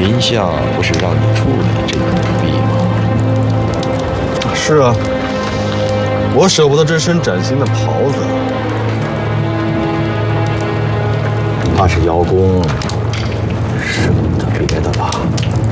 林相不是让你处理这个奴婢吗？ 是啊，我舍不得这身崭新的袍子。 怕是邀功